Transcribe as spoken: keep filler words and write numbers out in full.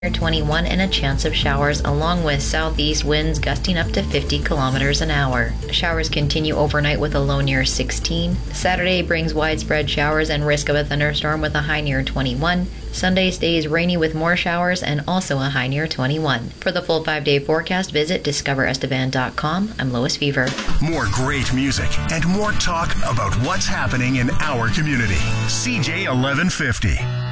twenty-one and a chance of showers, along with southeast winds gusting up to fifty kilometers an hour. Showers continue overnight with a low near sixteen. Saturday brings widespread showers and risk of a thunderstorm with a high near twenty-one. Sunday stays rainy with more showers and also a high near twenty-one. For the full five-day forecast, visit discover estevan dot com. I'm Lois Fever. More great music and more talk about what's happening in our community. C J eleven fifty.